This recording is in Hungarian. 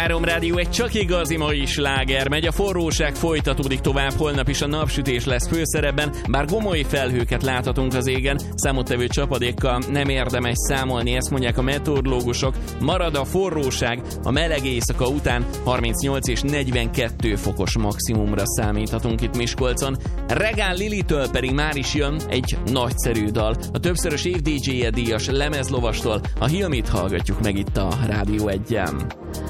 3 Rádió, egy csak igazi mai sláger. Megy a forróság, folytatódik tovább, holnap is a napsütés lesz főszerepben, bár gomoly felhőket láthatunk az égen, számottevő csapadékkal nem érdemes számolni, ezt mondják a meteorológusok. Marad a forróság, a meleg éjszaka után 38 és 42 fokos maximumra számíthatunk itt Miskolcon. Regán Lilitől pedig már is jön egy nagyszerű dal. A többszörös év DJ-je díjas lemezlovastól, a Hilmit hallgatjuk meg itt a Rádió 1-en.